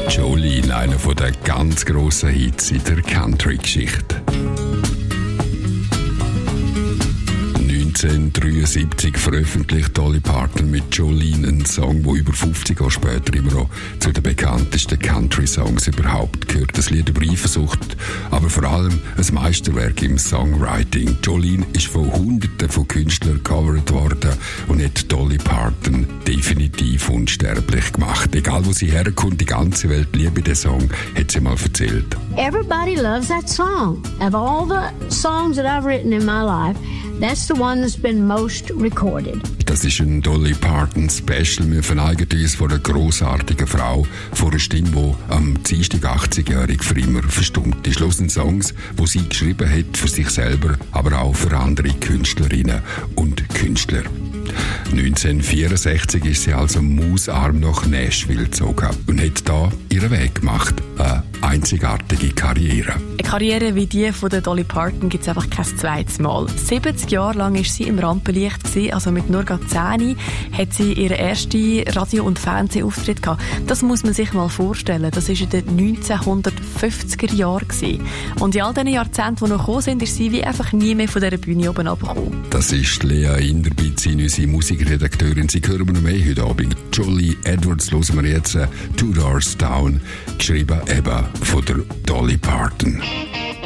Jolene, einer der ganz grossen Hits in der Country-Geschichte. 1973 veröffentlicht Dolly Parton mit Jolene einen Song, der über 50 Jahre später immer noch zu den bekanntesten Country-Songs überhaupt gehört. Das Lied über Eifersucht, aber vor allem ein Meisterwerk im Songwriting. Jolene ist von Hunderten von Künstlern gecovert worden und hat Dolly Parton definitiv unsterblich gemacht. Egal wo sie herkommt, die ganze Welt liebe den Song, hat sie mal erzählt. Everybody loves that song. Of all the songs that I've written in my life, that's the one that's been most recorded. Das ist ein Dolly Parton Special. Wir verneigen uns vor einer grossartigen Frau, vor einer Stimme, die am Dienstag 80-jährig für immer verstummt ist. Hören Songs, die sie geschrieben hat für sich selber, aber auch für andere Künstlerinnen und Künstler. 1964 ist sie also mausarm nach Nashville gezogen und hat da ihren Weg gemacht. Eine einzigartige Karriere. Eine Karriere wie die von der Dolly Parton gibt es einfach kein zweites Mal. 70 Jahre lang war sie im Rampenlicht, also mit nur 10 hat sie ihren ersten Radio- und Fernsehauftritt gehabt. Das muss man sich mal vorstellen. Das war in den 1950er Jahren. Und in all diesen Jahrzehnten, die noch gekommen sind, ist sie wie einfach nie mehr von dieser Bühne oben runtergekommen. Das ist Lea Inderbitz, unsere Musikredakteurin. Sie hören wir noch mehr heute Abend. Jolie Edwards hören wir jetzt «Two Doors Down», geschrieben eben von der Dolly Parton.